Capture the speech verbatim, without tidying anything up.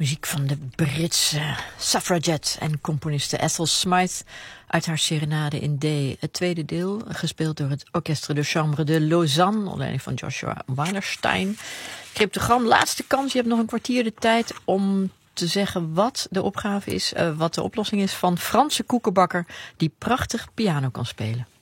Muziek van de Britse suffragette en componiste Ethel Smythe uit haar serenade in D. Het tweede deel, gespeeld door het Orchestre de Chambre de Lausanne, onder leiding van Joshua Weinerstein. Cryptogram, laatste kans. Je hebt nog een kwartier de tijd om te zeggen wat de opgave is, uh, wat de oplossing is van Franse koekenbakker die prachtig piano kan spelen.